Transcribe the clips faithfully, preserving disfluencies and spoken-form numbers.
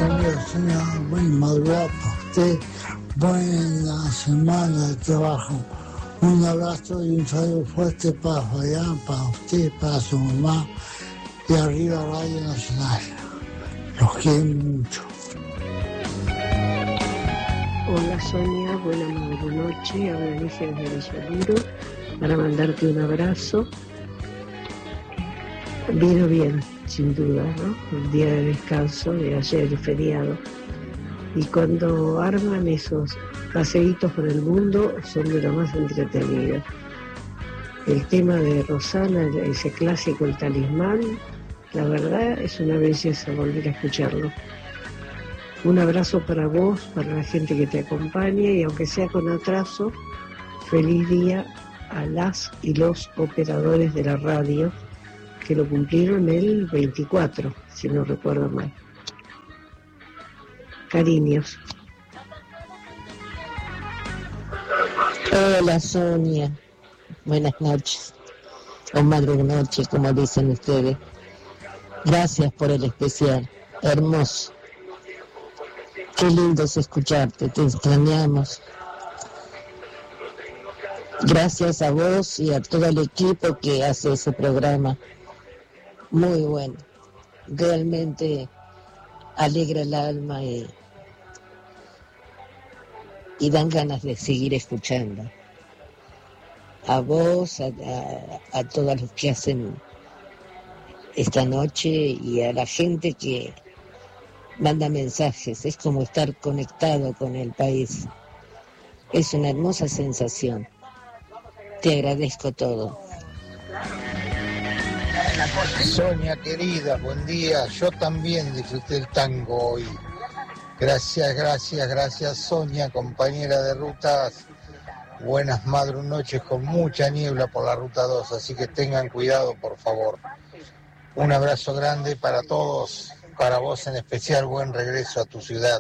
Señor, señor, buen madrugada para usted, buena semana de trabajo. Un abrazo y un saludo fuerte para Fabián, para usted, para su mamá y arriba Radio Nacional. Los quiero mucho. Hola Sonia, buenas noches, habla Alicia desde Villaluro para mandarte un abrazo. Vino bien, sin duda, ¿no? El día de descanso de ayer, el feriado. Y cuando arman esos paseitos por el mundo, son de lo más entretenido. El tema de Rosana, ese clásico, el talismán, la verdad es una belleza volver a escucharlo. Un abrazo para vos, para la gente que te acompaña y aunque sea con atraso, feliz día a las y los operadores de la radio que lo cumplieron el veinticuatro, si no recuerdo mal. Cariños. Hola Sonia, buenas noches, o madrugnoche como dicen ustedes. Gracias por el especial, hermoso. Qué lindo es escucharte, te extrañamos. Gracias a vos y a todo el equipo que hace ese programa. Muy bueno, realmente alegra el alma y, y dan ganas de seguir escuchando. A vos, a, a, a todos los que hacen esta noche y a la gente que manda mensajes. Es como estar conectado con el país. Es una hermosa sensación. Te agradezco todo. Sonia querida, buen día. Yo también disfruté el tango hoy. Gracias, gracias, gracias Sonia, compañera de rutas. Buenas madrunoches con mucha niebla por la ruta dos, así que tengan cuidado, por favor. Un abrazo grande para todos, para vos en especial, buen regreso a tu ciudad.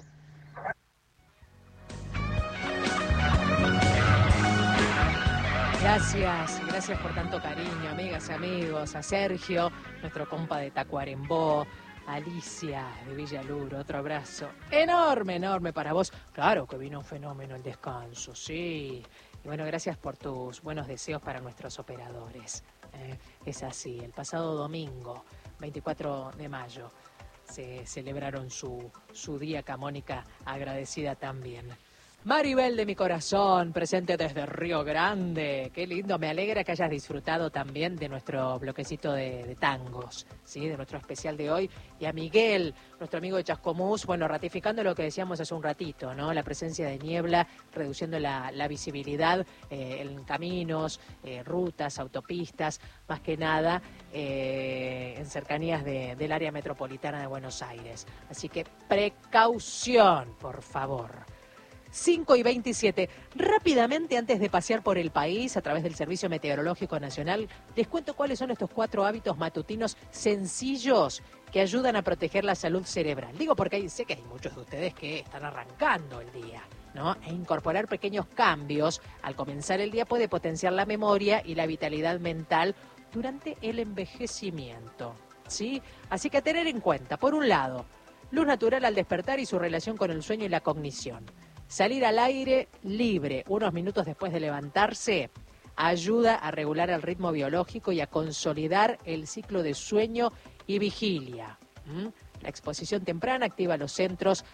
Gracias, gracias por tanto cariño, amigas y amigos, a Sergio, nuestro compa de Tacuarembó, Alicia de Villaluro, otro abrazo enorme, enorme para vos. Claro que vino un fenómeno el descanso, sí. Y bueno, gracias por tus buenos deseos para nuestros operadores. Eh, es así, el pasado domingo, veinticuatro de mayo, se celebraron su, su día, Camónica agradecida también. Maribel de mi corazón, presente desde Río Grande. Qué lindo, me alegra que hayas disfrutado también de nuestro bloquecito de, de tangos, ¿sí? De nuestro especial de hoy. Y a Miguel, nuestro amigo de Chascomús, bueno, ratificando lo que decíamos hace un ratito, ¿no? La presencia de niebla, reduciendo la, la visibilidad eh, en caminos, eh, rutas, autopistas, más que nada eh, en cercanías de, del área metropolitana de Buenos Aires. Así que precaución, por favor. cinco y veintisiete. Rápidamente, antes de pasear por el país a través del Servicio Meteorológico Nacional, les cuento cuáles son estos cuatro hábitos matutinos sencillos que ayudan a proteger la salud cerebral. Digo porque hay, sé que hay muchos de ustedes que están arrancando el día, ¿no? E incorporar pequeños cambios al comenzar el día puede potenciar la memoria y la vitalidad mental durante el envejecimiento, ¿sí? Así que a tener en cuenta, por un lado, luz natural al despertar y su relación con el sueño y la cognición. Salir al aire libre unos minutos después de levantarse ayuda a regular el ritmo biológico y a consolidar el ciclo de sueño y vigilia. ¿Mm? La exposición temprana activa los centros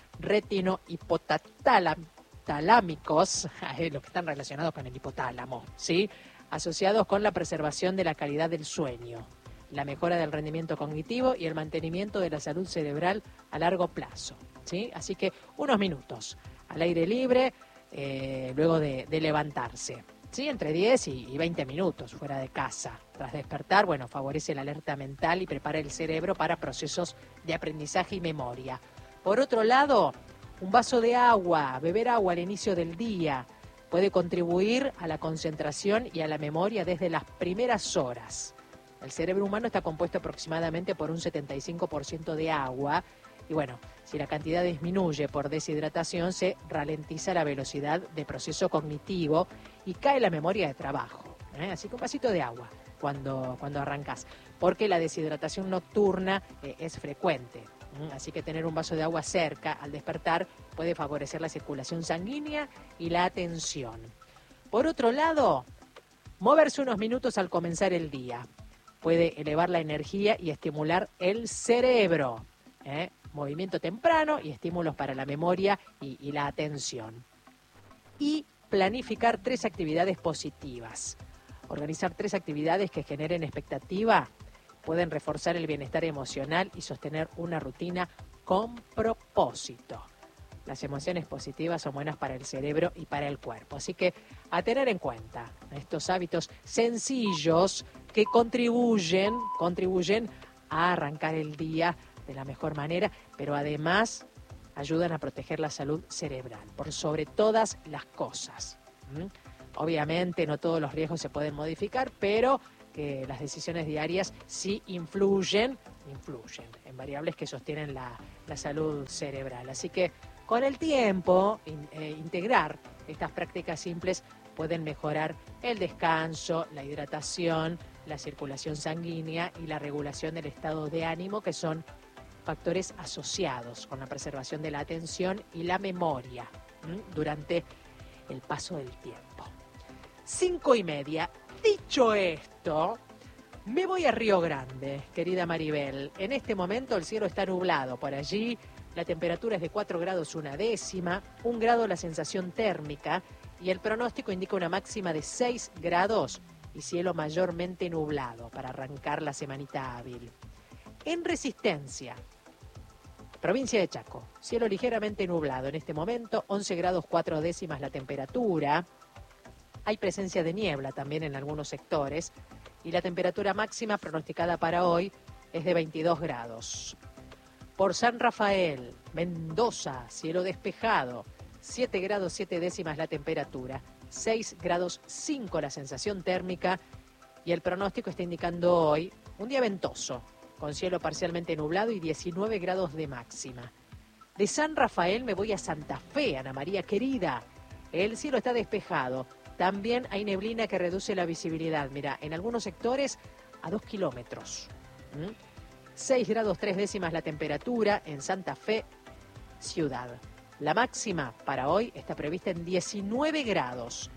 retino-hipotalámicos, los que están relacionados con el hipotálamo, ¿sí? Asociados con la preservación de la calidad del sueño, la mejora del rendimiento cognitivo y el mantenimiento de la salud cerebral a largo plazo, ¿sí? Así que unos minutos al aire libre, eh, luego de, de levantarse, ¿sí? Entre diez y, y veinte minutos fuera de casa. Tras despertar, bueno, favorece la alerta mental y prepara el cerebro para procesos de aprendizaje y memoria. Por otro lado, un vaso de agua, beber agua al inicio del día, puede contribuir a la concentración y a la memoria desde las primeras horas. El cerebro humano está compuesto aproximadamente por un setenta y cinco por ciento de agua. Y bueno, si la cantidad disminuye por deshidratación, se ralentiza la velocidad de proceso cognitivo y cae la memoria de trabajo, ¿eh? Así que un vasito de agua cuando, cuando arrancas, porque la deshidratación nocturna eh, es frecuente. Así que tener un vaso de agua cerca al despertar puede favorecer la circulación sanguínea y la atención. Por otro lado, moverse unos minutos al comenzar el día puede elevar la energía y estimular el cerebro. ¿eh? Movimiento temprano y estímulos para la memoria y, y la atención. Y planificar tres actividades positivas. Organizar tres actividades que generen expectativa pueden reforzar el bienestar emocional y sostener una rutina con propósito. Las emociones positivas son buenas para el cerebro y para el cuerpo. Así que a tener en cuenta estos hábitos sencillos que contribuyen, contribuyen a arrancar el día de la mejor manera, pero además ayudan a proteger la salud cerebral, por sobre todas las cosas. ¿Mm? Obviamente no todos los riesgos se pueden modificar, pero que las decisiones diarias sí influyen, influyen en variables que sostienen la, la salud cerebral. Así que con el tiempo, in, eh, integrar estas prácticas simples pueden mejorar el descanso, la hidratación, la circulación sanguínea y la regulación del estado de ánimo, que son factores asociados con la preservación de la atención y la memoria ¿m? durante el paso del tiempo. Cinco y media. Dicho esto, me voy a Río Grande, querida Maribel. En este momento el cielo está nublado por allí, la temperatura es de cuatro grados una décima, un grado la sensación térmica y el pronóstico indica una máxima de seis grados y cielo mayormente nublado para arrancar la semanita hábil. En Resistencia, provincia de Chaco, cielo ligeramente nublado en este momento, once grados cuatro décimas la temperatura. Hay presencia de niebla también en algunos sectores y la temperatura máxima pronosticada para hoy es de veintidós grados. Por San Rafael, Mendoza, cielo despejado, siete grados siete décimas la temperatura, seis grados cinco la sensación térmica y el pronóstico está indicando hoy un día ventoso, con cielo parcialmente nublado y diecinueve grados de máxima. De San Rafael me voy a Santa Fe, Ana María querida. El cielo está despejado. También hay neblina que reduce la visibilidad. Mira, en algunos sectores a dos kilómetros. ¿Mm? seis grados tres décimas la temperatura en Santa Fe, ciudad. La máxima para hoy está prevista en diecinueve grados.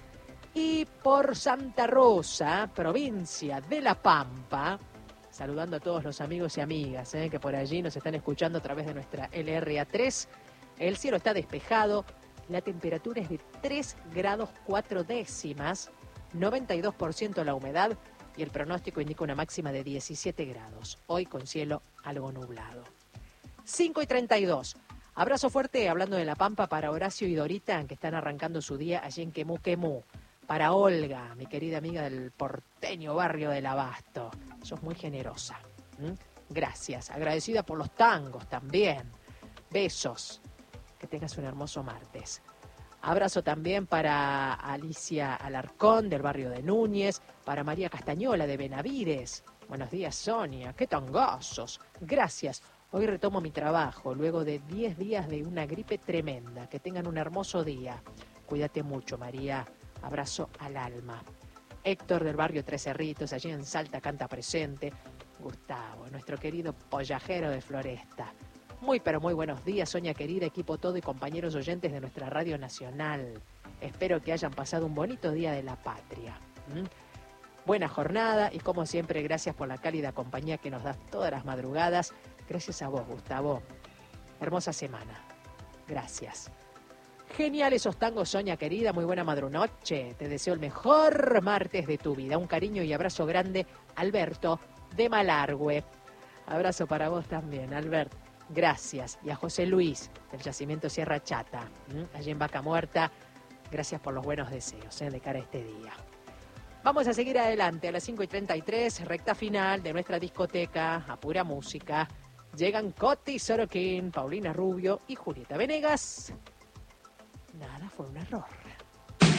Y por Santa Rosa, provincia de La Pampa, saludando a todos los amigos y amigas ¿eh? que por allí nos están escuchando a través de nuestra L R A tres, el cielo está despejado. La temperatura es de tres grados cuatro décimas, noventa y dos por ciento la humedad y el pronóstico indica una máxima de diecisiete grados, hoy con cielo algo nublado. cinco y treinta y dos. Abrazo fuerte, hablando de La Pampa, para Horacio y Dorita, que están arrancando su día allí en Quemú Quemú. Para Olga, mi querida amiga del porteño barrio del Abasto. Sos muy generosa. ¿Mm? Gracias. Agradecida por los tangos también. Besos. Que tengas un hermoso martes. Abrazo también para Alicia Alarcón, del barrio de Núñez, para María Castañola, de Benavides. Buenos días, Sonia. ¡Qué tangazos! Gracias. Hoy retomo mi trabajo, luego de diez días de una gripe tremenda. Que tengan un hermoso día. Cuídate mucho, María. Abrazo al alma. Héctor, del barrio Tres Cerritos, allí en Salta, canta presente. Gustavo, nuestro querido pollajero de Floresta. Muy pero muy buenos días, Sonia querida, equipo todo y compañeros oyentes de nuestra Radio Nacional. Espero que hayan pasado un bonito día de la patria. ¿Mm? Buena jornada y como siempre, gracias por la cálida compañía que nos das todas las madrugadas. Gracias a vos, Gustavo. Hermosa semana. Gracias. Genial esos tangos, Sonia querida, muy buena madrunoche. Te deseo el mejor martes de tu vida. Un cariño y abrazo grande, Alberto de Malargüe. Abrazo para vos también, Alberto. Gracias. Y a José Luis, del Yacimiento Sierra Chata, ¿m? allí en Vaca Muerta. Gracias por los buenos deseos ¿eh? de cara a este día. Vamos a seguir adelante a las cinco y treinta y tres, recta final de nuestra discoteca a pura música. Llegan Coti Sorokin, Paulina Rubio y Julieta Venegas. Nada fue un error.